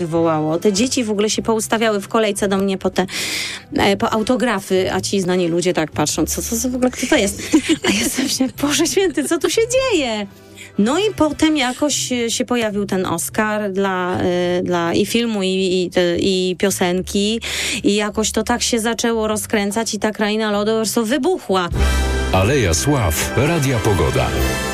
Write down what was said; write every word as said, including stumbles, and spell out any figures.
wywołało. Te dzieci w ogóle się poustawiały w kolejce do mnie po te e, po autografy, a ci znani ludzie tak patrzą, co, co, co w ogóle, kto to jest? A ja sobie myślę, Boże Święty, co tu się dzieje? No i potem jakoś się pojawił ten Oscar dla, y, dla i filmu, i, i, te, i piosenki i jakoś to tak się zaczęło rozkręcać i ta kraina lodu po prostu wybuchła. Aleja Sław, Radia Pogoda.